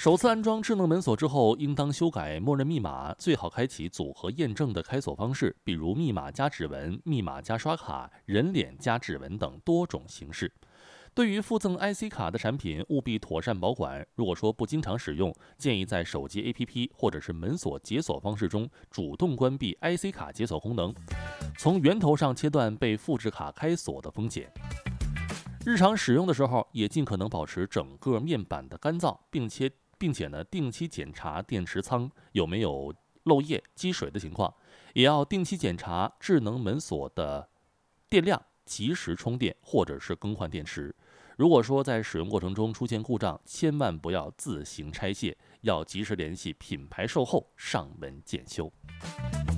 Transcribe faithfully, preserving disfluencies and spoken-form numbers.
首次安装智能门锁之后，应当修改默认密码，最好开启组合验证的开锁方式，比如密码加指纹、密码加刷卡、人脸加指纹等多种形式。对于附赠 I C 卡的产品，务必妥善保管。如果说不经常使用，建议在手机 A P P 或者是门锁解锁方式中主动关闭 I C 卡解锁功能，从源头上切断被复制卡开锁的风险。日常使用的时候，也尽可能保持整个面板的干燥，并且并且呢，定期检查电池仓有没有漏液、积水的情况，也要定期检查智能门锁的电量，及时充电或者是更换电池。如果说在使用过程中出现故障，千万不要自行拆卸，要及时联系品牌售后上门检修。